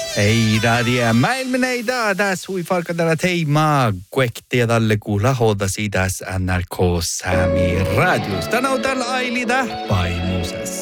Ei radia, maailman ei tässä hui farkadella teimaa, kuektia tälle kuulla holta siitä NRK Sami Radios. Tänään on täällä Ailida Paimusas.